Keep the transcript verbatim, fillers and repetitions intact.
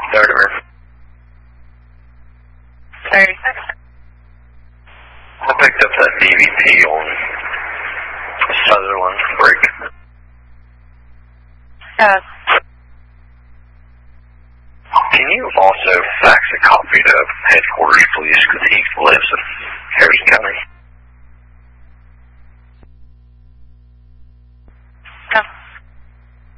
Dartimer. thirty-six. I picked up that D V P on Sutherland break. Uh,